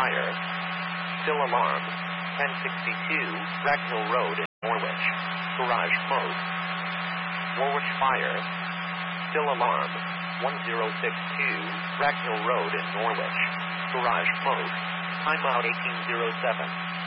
fire. Still alarm. 1062 Raghill Road in Norwich. Garage smoke. Woolwich fire. Still alarm. 1062 Raghill Road in Norwich. Garage smoke. Timeout 1807.